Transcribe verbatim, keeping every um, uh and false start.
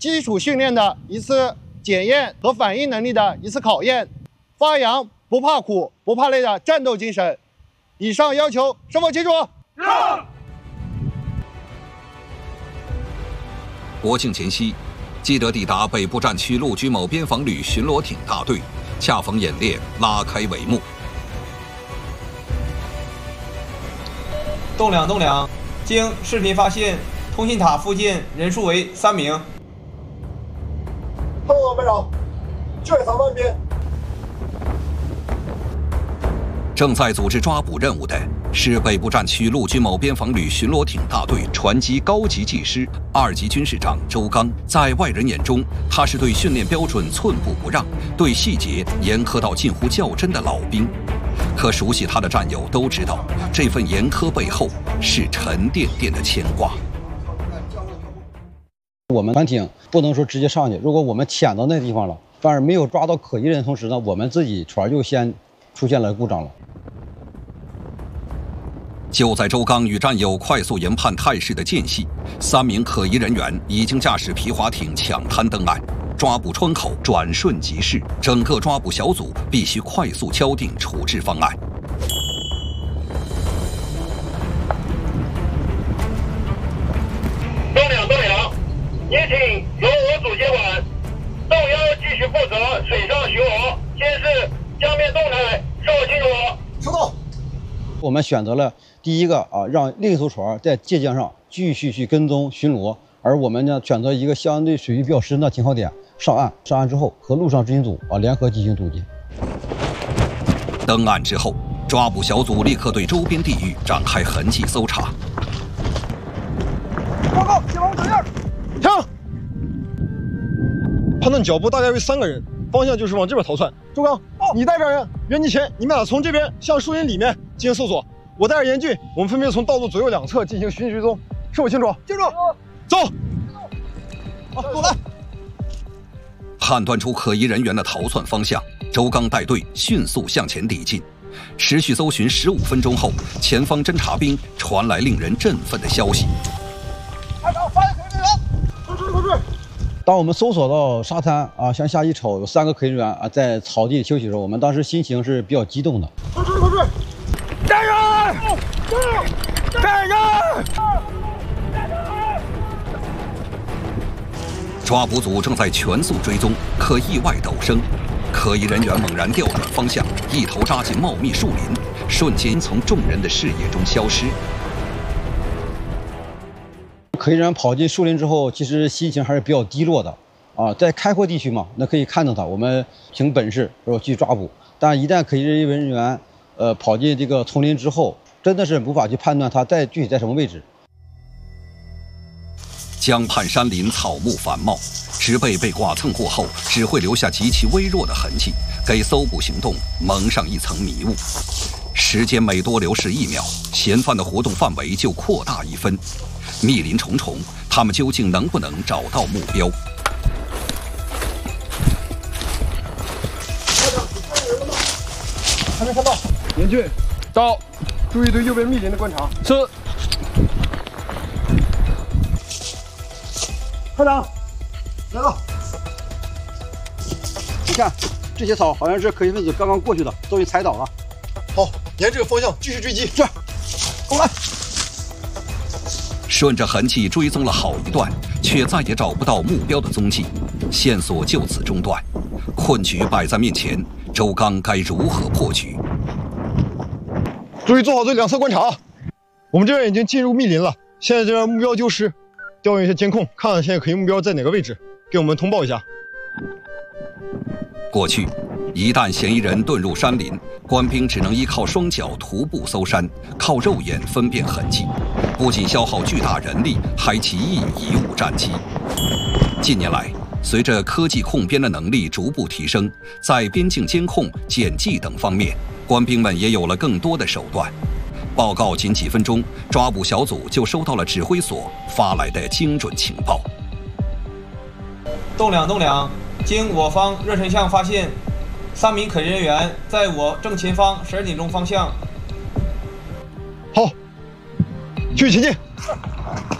基础训练的一次检验和反应能力的一次考验，发扬不怕苦、不怕累的战斗精神。以上要求是否清楚？是。 国庆前夕，记者抵达北部战区陆军某边防旅巡逻艇大队，恰逢演练拉开帷幕。 栋梁，栋梁，经视频发现，通信塔附近人数为三名。 报告班长，卷藏万边。 正在组织抓捕任务的是北部战区陆军某边防旅巡逻艇大队船机高级技师、二级军事长周刚。在外人眼中，他是对训练标准寸步不让、对细节严苛到近乎较真的老兵。可熟悉他的战友都知道，这份严苛背后是沉甸甸的牵挂。 我们船艇不能说直接上去，如果我们潜到那地方了，反而没有抓到可疑人的同时呢，我们自己船就先出现了故障了。 就在周刚与战友快速研判态势的间隙，三名可疑人员已经驾驶皮划艇抢滩登岸，抓捕窗口转瞬即逝，整个抓捕小组必须快速敲定处置方案。 东两东两，也请由我组接管，洞幺继续负责水上巡逻，监视江面动态，是我清楚。 收到。 我们选择了第一个啊，让另一艘船在界江上继续去跟踪巡逻，而我们呢选择一个相对水域比较深的停靠点上岸。上岸之后和陆上执勤组啊联合进行堵截。 登岸之后，抓捕小组立刻对周边地域展开痕迹搜查。 报告，前方指令，停。 判断脚步大概为三个人，方向就是往这边逃窜。周刚，你带着人，援击前你们俩从这边向树林里面进行搜索，我带着严俊，我们分别从道路左右两侧进行寻迹追踪，是否清楚？ 清楚。 走。 好，走来。 判断出可疑人员的逃窜方向，周刚带队迅速向前抵近。持续搜寻十五分钟后，前方侦察兵传来令人振奋的消息。 排长，发现可疑人员，通知通知。 当我们搜索到沙滩啊，向下一瞅，有三个可疑人员啊在草地休息的时候，我们当时心情是比较激动的。 通知通知，站人，站人。 抓捕组正在全速追踪，可意外陡升，可疑人员猛然调转方向，一头扎进茂密树林，瞬间从众人的视野中消失。 可疑人员跑进树林之后，其实心情还是比较低落的啊。在开阔地区嘛，那可以看到他，我们凭本事然后去抓捕。但一旦可疑人员呃跑进这个丛林之后，真的是无法去判断他在具体在什么位置。 江畔山林草木繁茂，植被被剐蹭过后，只会留下极其微弱的痕迹，给搜捕行动蒙上一层迷雾。时间每多流逝一秒，嫌犯的活动范围就扩大一分。密林重重，他们究竟能不能找到目标？ 还没看到。严俊，到，注意对右边密林的观察。是。 排长，来了。 你看，这些草好像是可疑分子刚刚过去的，都已踩倒了。 好，沿这个方向继续追击。 是，过来。 顺着痕迹追踪了好一段，却再也找不到目标的踪迹，线索就此中断。困局摆在面前，周刚该如何破局？ 注意做好这两侧观察。我们这边已经进入密林了，现在这边目标丢失，调用一些监控，看看现在可疑目标在哪个位置，给我们通报一下。 过去，一旦嫌疑人遁入山林，官兵只能依靠双脚徒步搜山，靠肉眼分辨痕迹，不仅消耗巨大人力，还极易贻误战机。近年来，随着科技控边的能力逐步提升，在边境监控、检技等方面，官兵们也有了更多的手段。报告仅几分钟，抓捕小组就收到了指挥所发来的精准情报。 栋梁，栋梁，经我方热成像发现，三名可疑人员在我正前方十二点钟方向。 好，继续前进。